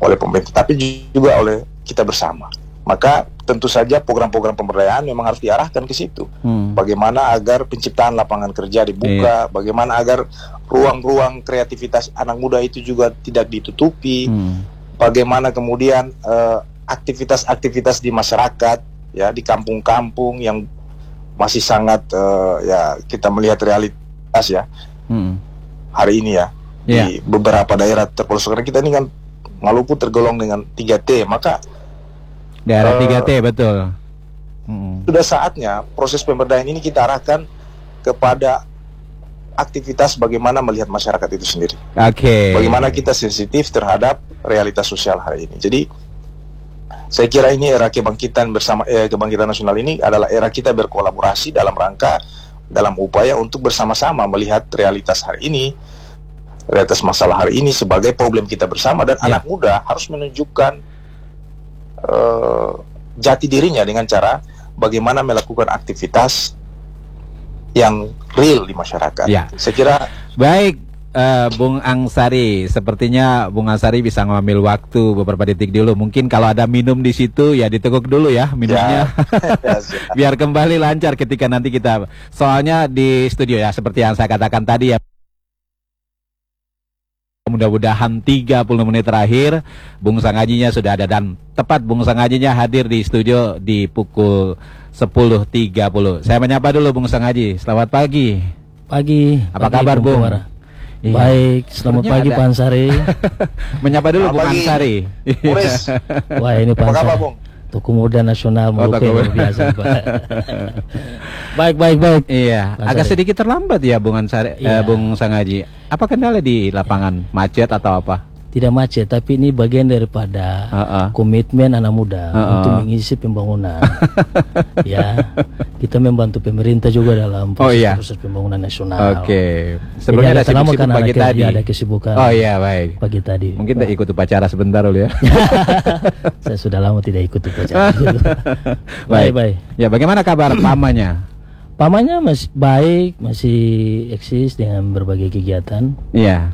oleh pemerintah, tapi juga oleh kita bersama. Maka tentu saja program-program pemberdayaan memang harus diarahkan ke situ. Bagaimana agar penciptaan lapangan kerja dibuka, bagaimana agar ruang-ruang kreativitas anak muda itu juga tidak ditutupi, bagaimana kemudian aktivitas-aktivitas di masyarakat, ya, di kampung-kampung yang masih sangat ya, kita melihat realitas ya hari ini ya, di beberapa daerah terpelosok. Karena kita ini kan Maluku tergolong dengan 3T, maka daerah 3T betul. Sudah saatnya proses pemberdayaan ini kita arahkan kepada aktivitas bagaimana melihat masyarakat itu sendiri. Bagaimana kita sensitif terhadap realitas sosial hari ini. Jadi saya kira ini era kebangkitan bersama, kebangkitan nasional ini adalah era kita berkolaborasi dalam upaya untuk bersama-sama melihat realitas hari ini, realitas masalah hari ini sebagai problem kita bersama, dan anak muda harus menunjukkan jati dirinya dengan cara bagaimana melakukan aktivitas yang real di masyarakat. Saya kira baik. Bung Angsari, sepertinya Bung Angsari bisa ngambil waktu beberapa detik dulu. Mungkin kalau ada minum di situ ya diteguk dulu ya minumnya, biar kembali lancar ketika nanti kita. Soalnya di studio ya seperti yang saya katakan tadi ya, mudah-mudahan 30 menit terakhir Bung Sangajinya sudah ada, dan tepat Bung Sangajinya hadir di studio di pukul 10.30. Saya menyapa dulu Bung Sangaji. Selamat pagi. Apa kabar Bung? Baik, selamat pagi Pak Ansari. Menyapa dulu Bung Ansari. Wah, ini Pak Ansari, Tokoh Muda Nasional Maluku luar biasa Pak. Baik. Iya, agak sedikit terlambat ya Bung Ansari, Bung Sangaji. Apa kendala di lapangan, macet atau apa? Tidak macet, tapi ini bagian daripada komitmen anak muda untuk mengisi pembangunan. Ya, kita membantu pemerintah juga dalam proses pembangunan nasional. Sebelumnya ada sibuk-sibuk pagi tadi. Ada kesibukan. Baik. Pagi tadi. Mungkin tidak ikut upacara sebentar dulu ya. Saya sudah lama tidak ikut upacara dulu. Baik. Ya, bagaimana kabar pamannya? Pamannya masih baik, masih eksis dengan berbagai kegiatan. Iya.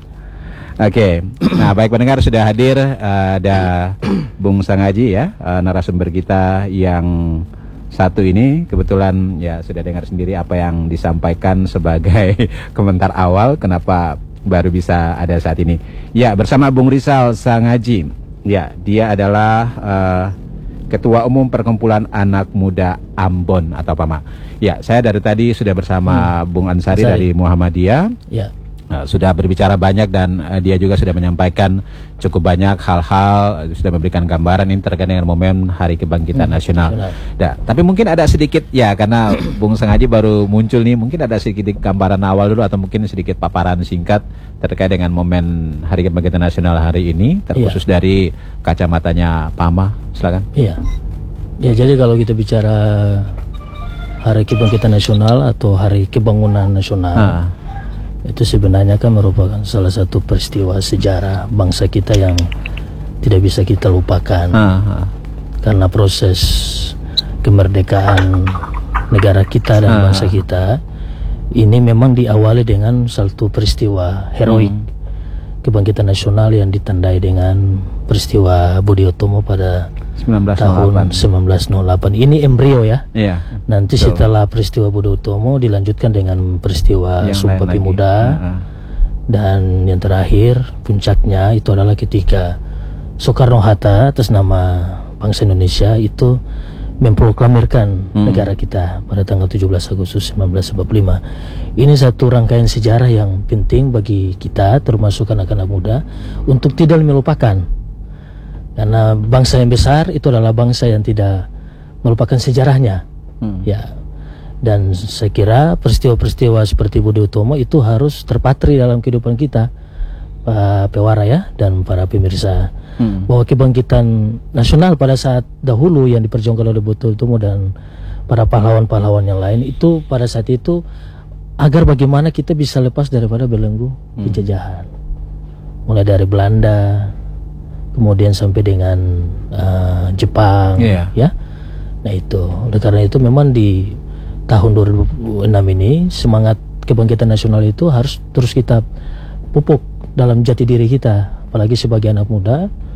Nah baik pendengar, sudah hadir ada Bung Sangaji ya, narasumber kita yang satu ini. Kebetulan ya sudah dengar sendiri apa yang disampaikan sebagai komentar awal kenapa baru bisa ada saat ini. Ya, bersama Bung Rizal Sangaji. Ya, dia adalah Ketua Umum Perkumpulan Anak Muda Ambon atau PAMA. Ya, saya dari tadi sudah bersama Bung Ansari dari Muhammadiyah. Ya. Sudah berbicara banyak, dan dia juga sudah menyampaikan cukup banyak hal-hal, sudah memberikan gambaran ini terkait dengan momen Hari Kebangkitan Nasional. Tapi mungkin ada sedikit ya, karena Bung Sangaji baru muncul nih, mungkin ada sedikit gambaran awal dulu atau mungkin sedikit paparan singkat terkait dengan momen Hari Kebangkitan Nasional hari ini, terkhusus dari kacamatanya PAMA. Silakan. Iya. Ya, jadi kalau kita bicara Hari Kebangkitan Nasional atau Hari Kebangunan Nasional, itu sebenarnya kan merupakan salah satu peristiwa sejarah bangsa kita yang tidak bisa kita lupakan. Karena proses kemerdekaan negara kita dan bangsa kita ini memang diawali dengan satu peristiwa heroik kebangkitan nasional yang ditandai dengan peristiwa Budi Utomo pada tahun 1908. Ini embrio ya. Nanti setelah peristiwa Budi Utomo dilanjutkan dengan peristiwa Sumpah Pemuda, dan yang terakhir puncaknya itu adalah ketika Soekarno-Hatta atas nama bangsa Indonesia itu memproklamirkan negara kita pada tanggal 17 Agustus 1945. Ini satu rangkaian sejarah yang penting bagi kita, termasuk anak-anak muda, untuk tidak melupakan. Karena bangsa yang besar itu adalah bangsa yang tidak melupakan sejarahnya. Ya. Dan saya kira peristiwa-peristiwa seperti Budi Utomo itu harus terpatri dalam kehidupan kita, Pak Pewara ya, dan para pemirsa. Bahwa kebangkitan nasional pada saat dahulu yang diperjuangkan oleh Budi Utomo dan para pahlawan-pahlawan yang lain itu pada saat itu agar bagaimana kita bisa lepas daripada belenggu penjajahan. Mulai dari Belanda, kemudian sampai dengan Jepang, ya. Nah itu, oleh karena itu memang di tahun 2006 ini semangat kebangkitan nasional itu harus terus kita pupuk dalam jati diri kita, apalagi sebagai anak muda.